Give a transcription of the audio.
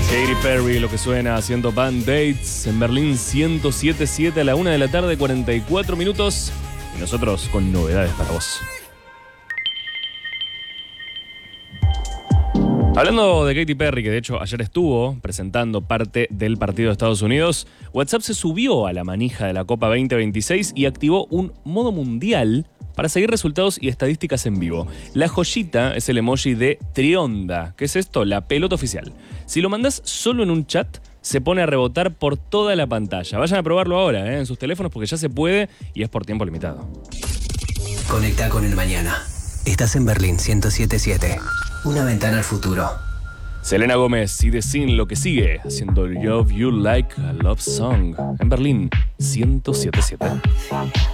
Katy Perry, lo que suena haciendo Band-Aids en Berlín 107.7 a la 1 de la tarde, 44 minutos. Y nosotros con novedades para vos. Hablando de Katy Perry, que de hecho ayer estuvo presentando parte del partido de Estados Unidos, WhatsApp se subió a la manija de la Copa 2026 y activó un modo mundial para seguir resultados y estadísticas en vivo. La joyita es el emoji de Trionda. ¿Qué es esto? La pelota oficial. Si lo mandás solo en un chat, se pone a rebotar por toda la pantalla. Vayan a probarlo ahora, en sus teléfonos, porque ya se puede y es por tiempo limitado. Conecta con el mañana. Estás en Berlín 107.7. Una ventana al futuro. Selena Gómez y The Sin lo que sigue, haciendo Love You Like a Love Song en Berlín 107.7.